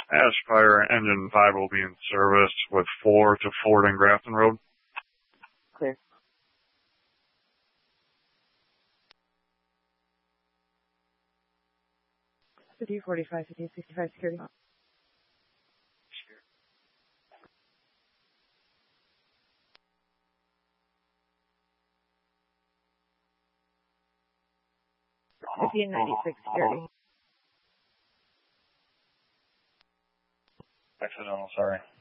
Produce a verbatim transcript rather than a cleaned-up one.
Aspire Engine five will be in service with four to Ford and Grafton Road. Clear. fifty, forty-five, fifty, sixty-five, security. fifteen ninety-six, security. Accidental, sorry.